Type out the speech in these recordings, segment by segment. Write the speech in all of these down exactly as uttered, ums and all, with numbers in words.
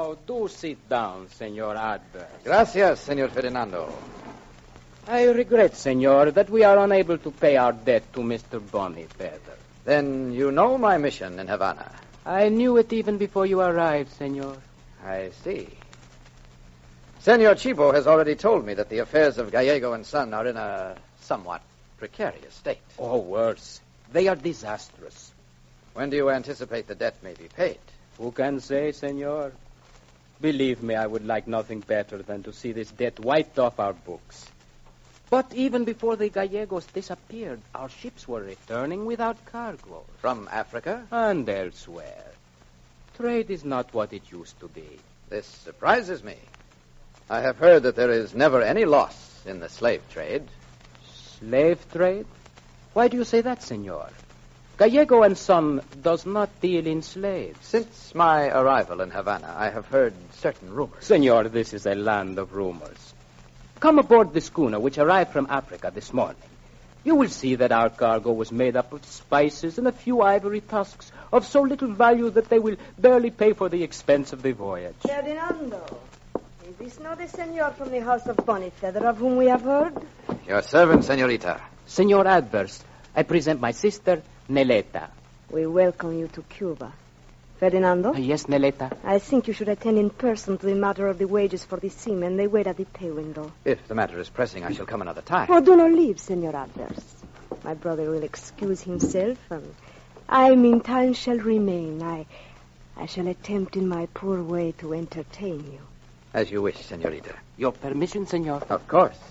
Oh, do sit down, Senor Adverse. Gracias, Senor Ferdinando. I regret, Senor, that we are unable to pay our debt to Mister Bonifeder. Then you know my mission in Havana. I knew it even before you arrived, Senor. I see. Senor Chivo has already told me that the affairs of Gallego and Son are in a somewhat precarious state. Or worse, they are disastrous. When do you anticipate the debt may be paid? Who can say, Senor? Believe me, I would like nothing better than to see this debt wiped off our books. But even before the Gallegos disappeared, our ships were returning without cargo. From Africa? And elsewhere. Trade is not what it used to be. This surprises me. I have heard that there is never any loss in the slave trade. Slave trade? Why do you say that, Senor? Gallego and Son does not deal in slaves. Since my arrival in Havana, I have heard certain rumors. Senor, this is a land of rumors. Come aboard the schooner which arrived from Africa this morning. You will see that our cargo was made up of spices and a few ivory tusks of so little value that they will barely pay for the expense of the voyage. Ferdinando, is this not the senor from the house of Bonifeder of whom we have heard? Your servant, senorita. Senor Adverse, I present my sister, Neleta. We welcome you to Cuba. Ferdinando? Uh, yes, Neleta? I think you should attend in person to the matter of the wages for the seamen. They wait at the pay window. If the matter is pressing, I shall come another time. Oh, do not leave, Senor Adverse. My brother will excuse himself, and I, meantime, shall remain. I, I shall attempt in my poor way to entertain you. As you wish, senorita. Your permission, senor? Of course.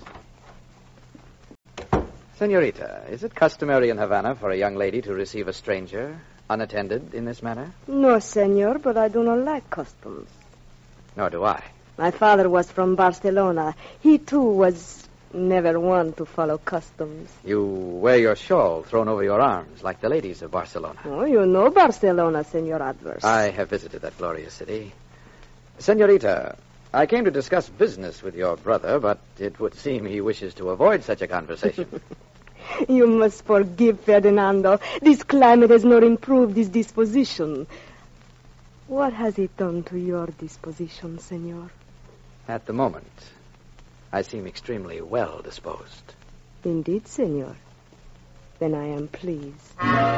Senorita, is it customary in Havana for a young lady to receive a stranger unattended in this manner? No, senor, but I do not like customs. Nor do I. My father was from Barcelona. He, too, was never one to follow customs. You wear your shawl thrown over your arms like the ladies of Barcelona. Oh, you know Barcelona, Senor Adverse. I have visited that glorious city. Senorita, I came to discuss business with your brother, but it would seem he wishes to avoid such a conversation. You must forgive Ferdinando. This climate has not improved his disposition. What has it done to your disposition, senor? At the moment, I seem extremely well disposed. Indeed, senor. Then I am pleased.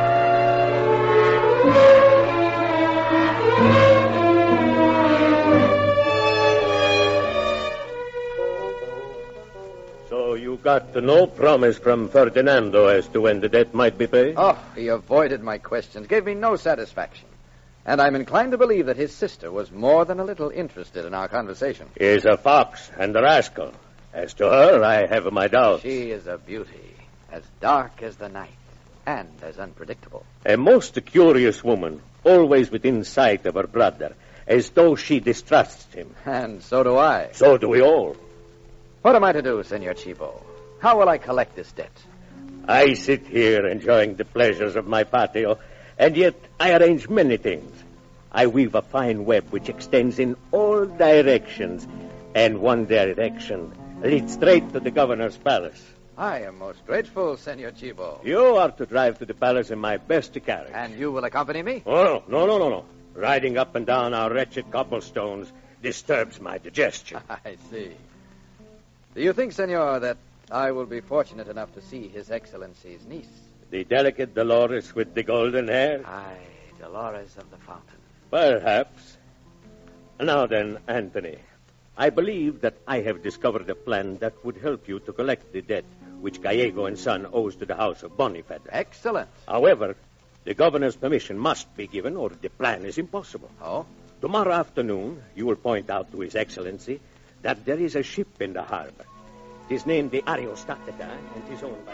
So you got no promise from Ferdinando as to when the debt might be paid? Oh, he avoided my questions, gave me no satisfaction. And I'm inclined to believe that his sister was more than a little interested in our conversation. He's a fox and a rascal. As to her, I have my doubts. She is a beauty, as dark as the night, and as unpredictable. A most curious woman, always within sight of her brother, as though she distrusts him. And so do I. So do we all. What am I to do, Senor Chivo? How will I collect this debt? I sit here enjoying the pleasures of my patio, and yet I arrange many things. I weave a fine web which extends in all directions, and one direction leads straight to the governor's palace. I am most grateful, Senor Chivo. You are to drive to the palace in my best carriage. And you will accompany me? Oh, no, no, no, no, no. Riding up and down our wretched cobblestones disturbs my digestion. I see. Do you think, Senor, that I will be fortunate enough to see His Excellency's niece? The delicate Dolores with the golden hair? Aye, Dolores of the Fountain. Perhaps. Now then, Anthony, I believe that I have discovered a plan that would help you to collect the debt which Gallego and Son owes to the house of Bonifeder. Excellent. However, the governor's permission must be given or the plan is impossible. Oh? Tomorrow afternoon, you will point out to His Excellency that there is a ship in the harbor. It is named the Ariostatica and is owned by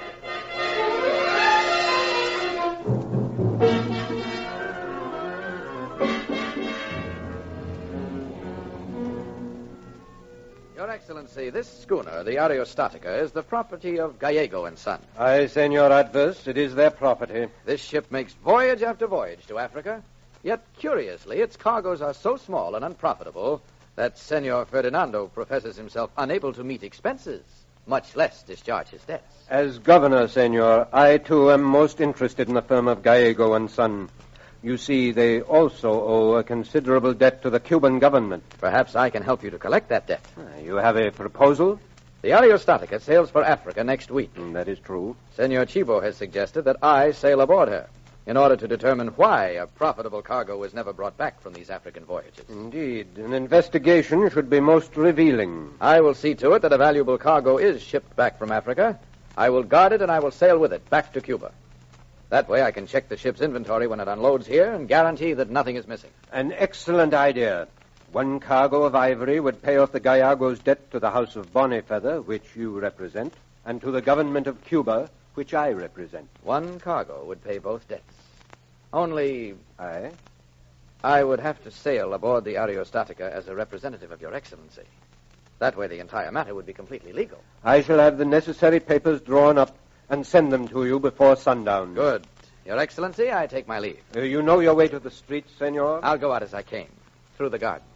the... Your Excellency, this schooner, the Ariostatica, is the property of Gallego and Son. Aye, Senor Adverse, it is their property. This ship makes voyage after voyage to Africa, yet, curiously, its cargoes are so small and unprofitable that Senor Ferdinando professes himself unable to meet expenses, much less discharge his debts. As governor, Senor, I, too, am most interested in the firm of Gallego and Son. You see, they also owe a considerable debt to the Cuban government. Perhaps I can help you to collect that debt. Uh, You have a proposal? The Ariostatica sails for Africa next week. Mm, that is true. Senor Chivo has suggested that I sail aboard her in order to determine why a profitable cargo was never brought back from these African voyages. Indeed. An investigation should be most revealing. I will see to it that a valuable cargo is shipped back from Africa. I will guard it and I will sail with it back to Cuba. That way I can check the ship's inventory when it unloads here and guarantee that nothing is missing. An excellent idea. One cargo of ivory would pay off the Gallegos' debt to the House of Bonifeather, which you represent, and to the government of Cuba, which I represent. One cargo would pay both debts. Only Aye? I would have to sail aboard the Ariostatica as a representative of Your Excellency. That way the entire matter would be completely legal. I shall have the necessary papers drawn up and send them to you before sundown. Good. Your Excellency, I take my leave. Uh, you know your way to the streets, senor? I'll go out as I came, through the garden.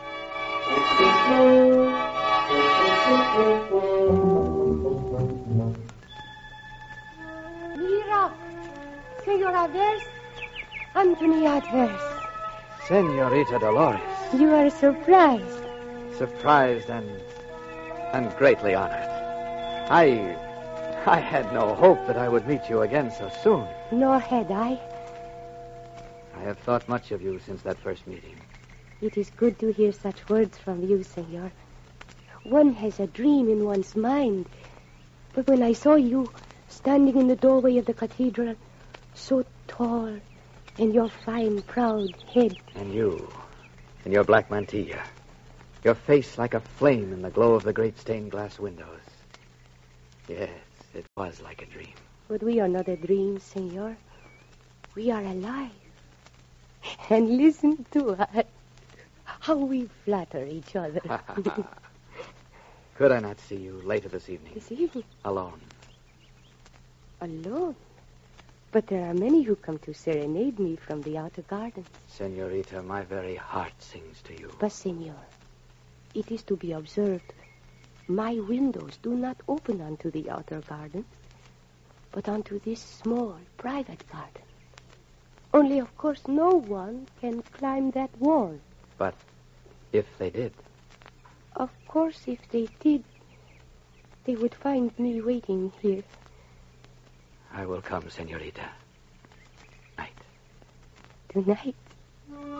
Mira, Senor Adverse, Anthony Adverse. Senorita Dolores. You are surprised. Surprised and and greatly honored. I I had no hope that I would meet you again so soon. Nor had I. I have thought much of you since that first meeting. It is good to hear such words from you, Senor. One has a dream in one's mind. But when I saw you standing in the doorway of the cathedral, so tall, and your fine, proud head. And you, in your black mantilla, your face like a flame in the glow of the great stained glass windows. Yes, it was like a dream. But we are not a dream, Senor. We are alive. And listen to us. How we flatter each other. Could I not see you later this evening? This evening? Alone. Alone? But there are many who come to serenade me from the outer gardens. Senorita, my very heart sings to you. But, Senor, it is to be observed, my windows do not open onto the outer gardens, but onto this small, private garden. Only, of course, no one can climb that wall. But if they did? Of course, if they did, they would find me waiting here. I will come, Senorita. Night. Tonight?